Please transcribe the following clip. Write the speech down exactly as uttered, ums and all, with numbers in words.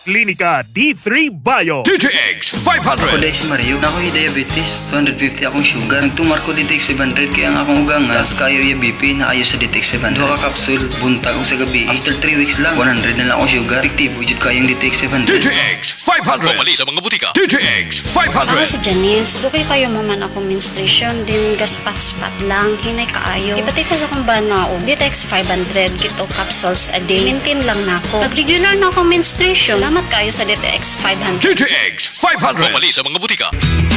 Klinika D three Bio. D T X five Ako hundred. dahil si Mario, na ako'y diabetes, two fifty akong sugar. Nagtumar ko D T X five hundred, kaya nga akong ugangas, kayo yung B P na ayos sa D T X five hundred. Duha ka kapsul, buntag o sa gabi. After three weeks lang, one hundred na lang akong sugar. Fiktibo jud kayong D T X five hundred. D T X five hundred. Pumali sa mga butika. D T X five Ako hundred. si Janice. Okay kayo maman ako menstruation, din gaspat-spat lang, hinay kaayo. Ipati ko sa kong bana o D T X five hundred, kito capsules a day. Maintain lang na ako. Pag-regular na akong menstruation, salamat kayo sa D T X five hundred. D T X five hundred. Pumali sa mga butika.